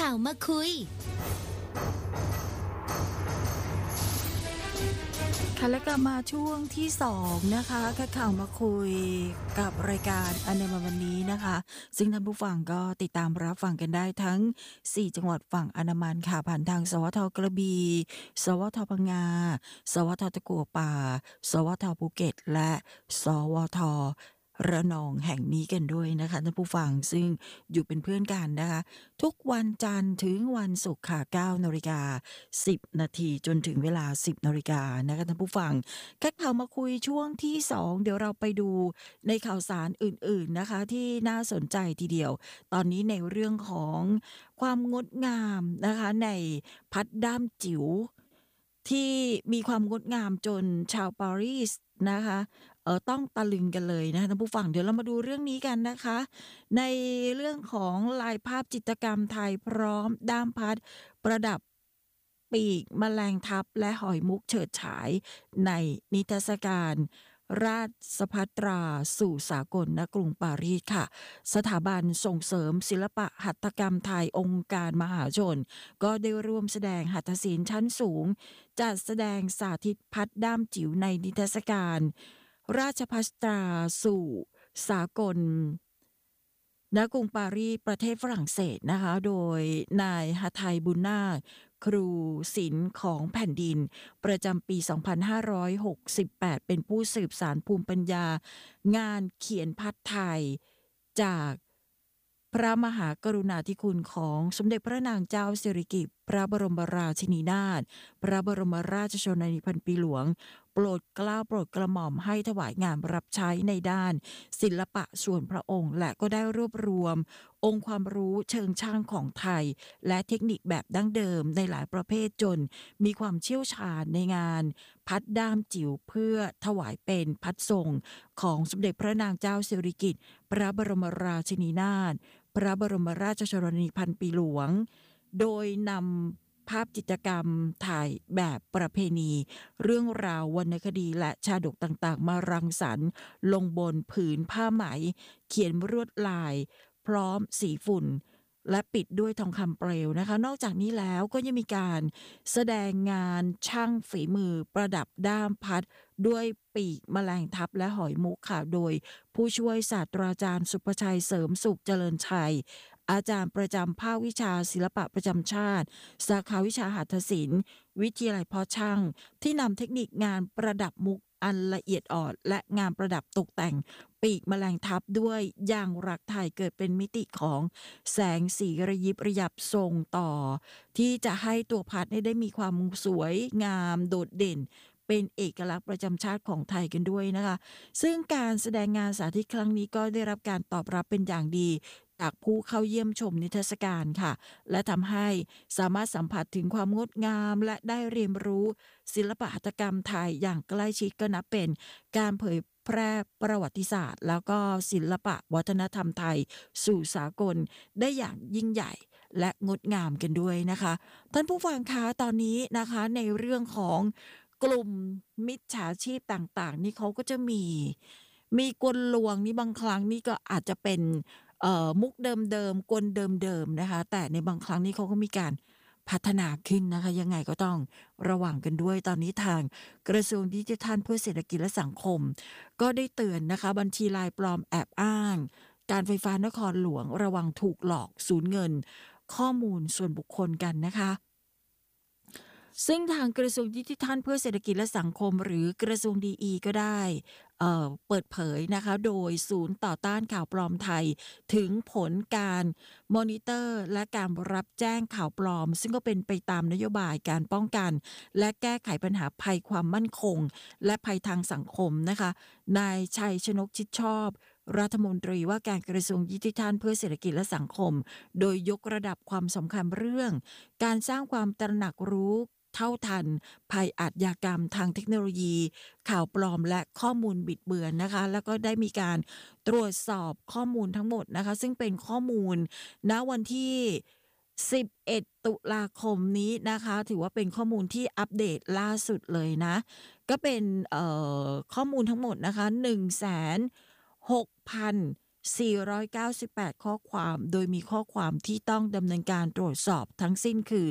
ข่าวมาคุยค่ะและกลับมาช่วงที่2นะคะข่าวมาคุยกับรายการอันในวันนี้นะคะซึ่งท่านผู้ฟังก็ติดตามรับฟังกันได้ทั้ง4จังหวัดฝั่งอันดามันค่ะผ่านทางสวทกระบี่สวทพังงาสวทตะกั่วป่าสวทภูเก็ตและสวทระนองแห่งนี้กันด้วยนะคะท่านผู้ฟังซึ่งอยู่เป็นเพื่อนกันนะคะทุกวันจันทร์ถึงวันศุกร์ค่ะ 9:10 นาทีจนถึงเวลา 10 นาฬิกานะคะท่านผู้ฟังข่าวมาคุยช่วงที่2เดี๋ยวเราไปดูในข่าวสารอื่นๆนะคะที่น่าสนใจทีเดียวตอนนี้ในเรื่องของความงดงามนะคะในพัดด้ามจิ๋วที่มีความงดงามจนชาวปารีสนะคะต้องตะลึงกันเลยนะคะท่านผู้ฟังเดี๋ยวเรามาดูเรื่องนี้กันนะคะในเรื่องของลายภาพจิตรกรรมไทยพร้อมด้ามพัดประดับปีกแมลงทับและหอยมุกเฉิดฉายในนิทรรศการราชภัตราสู่สากลณกรุงปารีสค่ะสถาบันส่งเสริมศิลปะหัตถกรรมไทยองค์การมหาชนก็ได้ร่วมแสดงหัตถศิลป์ชั้นสูงจัดแสดงสาธิตพัดด้ามจิ๋วในนิทรรศการราชภัตราสู่สากลณกรุงปารีสประเทศฝรั่งเศสนะคะโดยนายหทัยบุญนาคครูศิลป์ของแผ่นดินประจำปี 2568 เป็นผู้สืบสานภูมิปัญญางานเขียนพัดไทยจากพระมหากรุณาธิคุณของสมเด็จพระนางเจ้าสิริกิติ์พระบรมราชินีนาถพระบรมราชชนนีพันปีหลวงโปรดเกล้าโปรดกระหม่อมให้ถวายงานรับใช้ในด้านศิลปะส่วนพระองค์และก็ได้รวบรวมองค์ความรู้เชิงช่างของไทยและเทคนิคแบบดั้งเดิมในหลายประเภทจนมีความเชี่ยวชาญในงานพัดด้ามจิ๋วเพื่อถวายเป็นพัดทรงของสมเด็จพระนางเจ้าสิริกิติ์พระบรมราชินีนาถพระบรมราชชนนีพันปีหลวงโดยนำภาพจิตรกรรมถ่ายแบบประเพณีเรื่องราววรรณคดีและชาดกต่างๆมารังสรรค์ลงบนผืนผ้าไหมเขียนลวดลายพร้อมสีฝุ่นและปิดด้วยทองคำเปลวนะคะนอกจากนี้แล้วก็ยังมีการแสดงงานช่างฝีมือประดับด้ามพัดด้วยปีกแมลงทับและหอยมุกค่ะโดยผู้ช่วยศาสตราจารย์สุภชัยเสริมสุขเจริญชัยอาจารย์ประจำภาควิชาศิลปะประจำชาติสาขาวิชาหัตถศิลป์วิทยาลัยเพาะช่างที่นำเทคนิคงานประดับมุกอันละเอียดอ่อนและงานประดับตกแต่งปีกแมลงทับด้วยยางรักไทยเกิดเป็นมิติของแสงสีระยิบระยับทรงต่อที่จะให้ตัวพัดได้มีความสวยงามโดดเด่นเป็นเอกลักษณ์ประจำชาติของไทยกันด้วยนะคะซึ่งการแสดงงานสาธิตครั้งนี้ก็ได้รับการตอบรับเป็นอย่างดีจากผู้เข้าเยี่ยมชมนิทรรศการค่ะและทำให้สามารถสัมผัสถึงความงดงามและได้เรียนรู้ศิลปหัตถกรรมไทยอย่างใกล้ชิดก็นับเป็นการเผยแพร่ประวัติศาสตร์แล้วก็ศิลปะวัฒนธรรมไทยสู่สากลได้อย่างยิ่งใหญ่และงดงามกันด้วยนะคะท่านผู้ฟังคะตอนนี้นะคะในเรื่องของกลุ่มมิจฉาชีพต่างๆนี่เขาก็จะมีกลลวงนี่บางครั้งนี่ก็อาจจะเป็นมุกเดิมๆกลเดิมๆนะคะแต่ในบางครั้งนี่เขาก็มีการพัฒนาขึ้นนะคะยังไงก็ต้องระวังกันด้วยตอนนี้ทางกระทรวงดิจิทัลเพื่อเศรษฐกิจและสังคมก็ได้เตือนนะคะบัญชีลายปลอมแอบอ้างการไฟฟ้านครหลวงระวังถูกหลอกสูญเงินข้อมูลส่วนบุคคลกันนะคะซึ่งทางกระทรวงดิจิทัลเพื่อเศรษฐกิจและสังคมหรือกระทรวงดีก็ได้เปิดเผยนะคะโดยศูนย์ต่อต้านข่าวปลอมไทยถึงผลการมอนิเตอร์และการรับแจ้งข่าวปลอมซึ่งก็เป็นไปตามนโยบายการป้องกันและแก้ไขปัญหาภัยความมั่นคงและภัยทางสังคมนะคะนายชัยชนกชิดชอบรัฐมนตรีว่าการกระทรวงดิจิทัลเพื่อเศรษฐกิจและสังคมโดยยกระดับความสำคัญเรื่องการสร้างความตระหนักรู้เท่าทันภัยอาชญากรรมทางเทคโนโลยีข่าวปลอมและข้อมูลบิดเบือนนะคะแล้วก็ได้มีการตรวจสอบข้อมูลทั้งหมดนะคะซึ่งเป็นข้อมูลณวันที่11ตุลาคมนี้นะคะถือว่าเป็นข้อมูลที่อัปเดตล่าสุดเลยนะก็เป็นข้อมูลทั้งหมดนะคะ1,600,000 498 ข้อความโดยมีข้อความที่ต้องดำเนินการตรวจสอบทั้งสิ้นคือ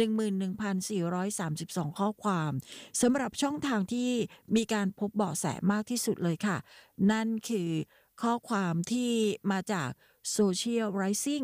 11,432 ข้อความสำหรับช่องทางที่มีการพบเบาะแสมากที่สุดเลยค่ะนั่นคือข้อความที่มาจาก Social Rising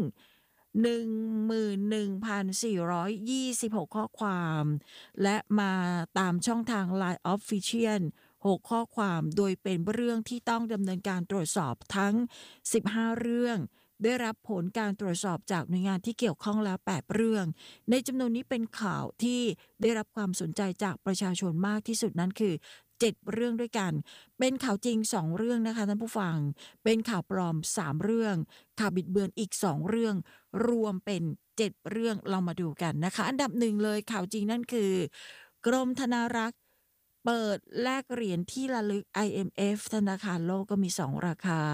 11,426 ข้อความและมาตามช่องทาง Line Official 6 ข้อความโดยเป็นเรื่องที่ต้องดำเนินการตรวจสอบทั้ง15เรื่องได้รับผลการตรวจสอบจากหน่วยงานที่เกี่ยวข้องแล้ว8เรื่องในจำนวนนี้เป็นข่าวที่ได้รับความสนใจจากประชาชนมากที่สุดนั้นคือ7เรื่องด้วยกันเป็นข่าวจริง2เรื่องนะคะท่านผู้ฟังเป็นข่าวปลอม3เรื่องข่าวบิดเบือนอีก2เรื่องรวมเป็น7เรื่องเรามาดูกันนะคะอันดับ1เลยข่าวจริงนั่นคือกรมธนารักษ์เปิดแลกเหรียญที่ระลึก IMF ธนาคารโลกก็มี2ราคา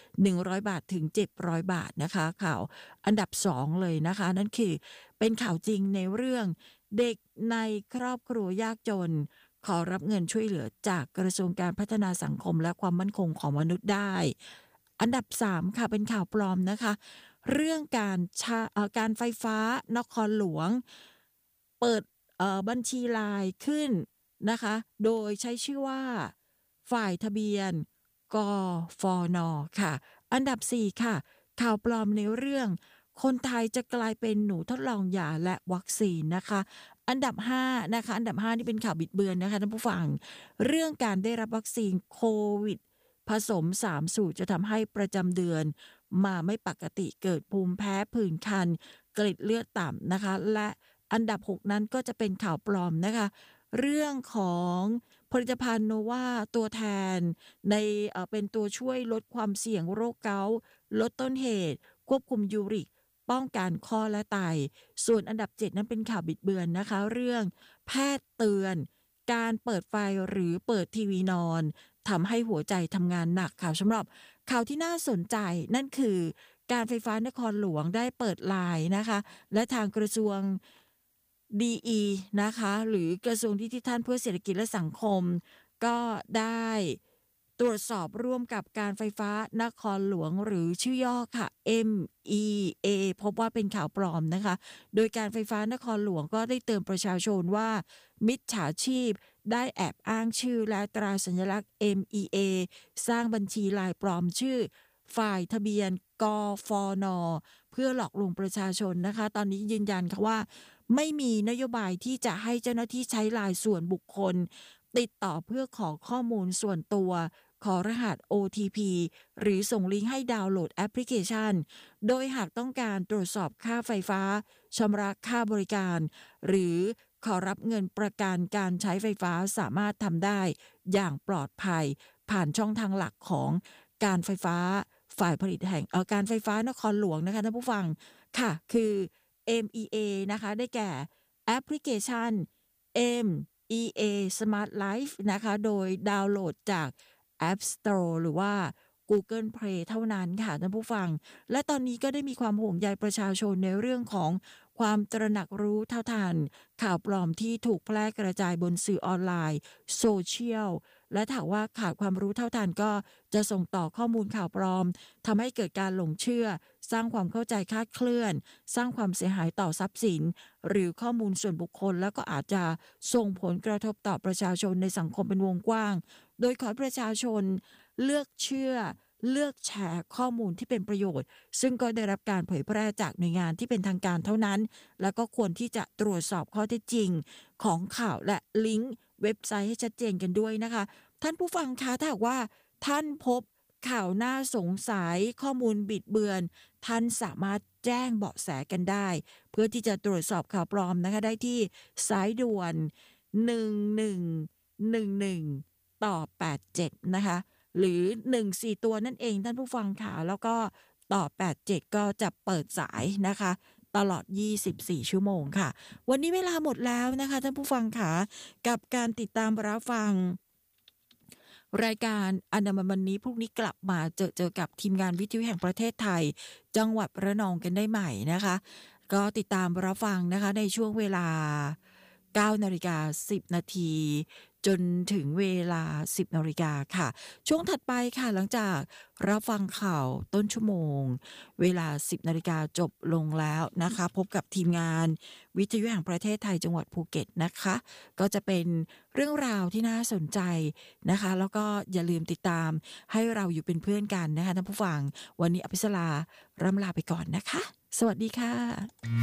100 บาทถึง700 บาทนะคะข่าวอันดับ2เลยนะคะนั่นคือเป็นข่าวจริงในเรื่องเด็กในครอบครัวยากจนขอรับเงินช่วยเหลือจากกระทรวงการพัฒนาสังคมและความมั่นคงของมนุษย์ได้อันดับ3ค่ะเป็นข่าวปลอมนะคะเรื่องการไฟฟ้านครหลวงเปิดบัญชีไลน์ขึ้นนะคะโดยใช้ชื่อว่าฝ่ายทะเบียนกฟนค่ะอันดับ4ค่ะข่าวปลอมในเรื่องคนไทยจะกลายเป็นหนูทดลองยาและวัคซีนนะคะอันดับ5นะคะอันดับ5นี่เป็นข่าวบิดเบือนนะคะท่านผู้ฟังเรื่องการได้รับวัคซีนโควิดผสม3สูตรจะทำให้ประจำเดือนมาไม่ปกติเกิดภูมิแพ้ผื่นคันเกล็ดเลือดต่ำนะคะและอันดับ6นั้นก็จะเป็นข่าวปลอมนะคะเรื่องของผลิตภัณฑ์โนวาตัวแทนในเป็นตัวช่วยลดความเสี่ยงโรคเกาต์ลดต้นเหตุควบคุมยูริกป้องกันข้อและไตส่วนอันดับ7นั้นเป็นข่าวบิดเบือนนะคะเรื่องแพทย์เตือนการเปิดไฟหรือเปิดทีวีนอนทำให้หัวใจทำงานหนักค่ะสำหรับข่าวที่น่าสนใจนั่นคือการไฟฟ้านครหลวงได้เปิดไลน์นะคะและทางกระทรวงDE นะคะหรือกระทรวงดิจิทัลเพื่อเศรษฐกิจและสังคมก็ได้ตรวจสอบร่วมกับการไฟฟ้านครหลวงหรือชื่อย่อค่ะ MEA พบว่าเป็นข่าวปลอมนะคะโดยการไฟฟ้านครหลวงก็ได้เตือนประชาชนว่ามิจฉาชีพได้แอบอ้างชื่อและตราสัญลักษณ์ MEA สร้างบัญชีลายปลอมชื่อฝ่ายทะเบียนกฟนเพื่อหลอกลวงประชาชนนะคะตอนนี้ยืนยันค่ะว่าไม่มีนโยบายที่จะให้เจ้าหน้าที่ใช้ไลน์ส่วนบุคคลติดต่อเพื่อขอข้อมูลส่วนตัวขอรหัส OTP หรือส่งลิงก์ให้ดาวน์โหลดแอปพลิเคชันโดยหากต้องการตรวจสอบค่าไฟฟ้าชำระค่าบริการหรือขอรับเงินประกันการใช้ไฟฟ้าสามารถทำได้อย่างปลอดภัยผ่านช่องทางหลักของการไฟฟ้าฝ่ายผลิตแห่งการไฟฟ้านครหลวงนะคะท่านผู้ฟังค่ะคือ MEA นะคะได้แก่แอปพลิเคชัน MEA Smart Life นะคะโดยดาวน์โหลดจาก App Store หรือว่า Google Play เท่านั้นค่ะท่านผู้ฟังและตอนนี้ก็ได้มีความห่วงใยประชาชนในเรื่องของความตระหนักรู้เท่าทันข่าวปลอมที่ถูกแพร่กระจายบนสื่อออนไลน์โซเชียลและถ้าว่าขาดความรู้เท่าทันก็จะส่งต่อข้อมูลข่าวปลอมทำให้เกิดการหลงเชื่อสร้างความเข้าใจคลาดเคลื่อนสร้างความเสียหายต่อทรัพย์สินหรือข้อมูลส่วนบุคคลแล้วก็อาจจะส่งผลกระทบต่อประชาชนในสังคมเป็นวงกว้างโดยขอให้ประชาชนเลือกเชื่อเลือกแชร์ข้อมูลที่เป็นประโยชน์ซึ่งก็ได้รับการเผยแพร่จากหน่วยงานที่เป็นทางการเท่านั้นแล้วก็ควรที่จะตรวจสอบข้อเท็จจริงของข่าวและลิงก์เว็บไซต์ให้ชัดเจนกันด้วยนะคะท่านผู้ฟังคะถ้าหากว่าท่านพบข่าวน่าสงสัยข้อมูลบิดเบือนท่านสามารถแจ้งเบาะแสกันได้เพื่อที่จะตรวจสอบข่าวปลอมนะคะได้ที่สายด่วน1111ต่อ87นะคะหรือ14ตัวนั่นเองท่านผู้ฟังค่ะแล้วก็ต่อ87ก็จะเปิดสายนะคะตลอด24ชั่วโมงค่ะวันนี้เวลาหมดแล้วนะคะท่านผู้ฟังค่ะกับการติดตามรับฟังรายการอันดามันวันนี้พรุ่งนี้กลับมาเจอกับทีมงานวิทยุแห่งประเทศไทยจังหวัดระนองกันได้ใหม่นะคะก็ติดตามรับฟังนะคะในช่วงเวลา 9:10 นาทีจนถึงเวลา 10 นาฬิกาค่ะช่วงถัดไปค่ะหลังจากรับฟังข่าวต้นชั่วโมงเวลา 10 นาฬิกาจบลงแล้วนะคะพบกับทีมงานวิทยุแห่งประเทศไทยจังหวัดภูเก็ตนะคะก็จะเป็นเรื่องราวที่น่าสนใจนะคะแล้วก็อย่าลืมติดตามให้เราอยู่เป็นเพื่อนกันนะคะท่านผู้ฟังวันนี้อภิสราร่ำลาไปก่อนนะคะสวัสดีค่ะ